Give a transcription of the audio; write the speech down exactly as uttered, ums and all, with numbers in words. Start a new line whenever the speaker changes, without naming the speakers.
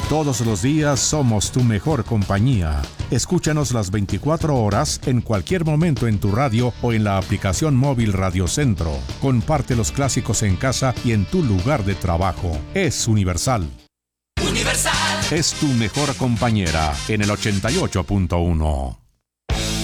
Todos los días somos tu mejor compañía. Escúchanos las veinticuatro horas en cualquier momento en tu radio o en la aplicación móvil Radio Centro. Comparte los clásicos en casa y en tu lugar de trabajo. Es Universal.
Universal.
Es tu mejor compañera en el ochenta y ocho punto uno.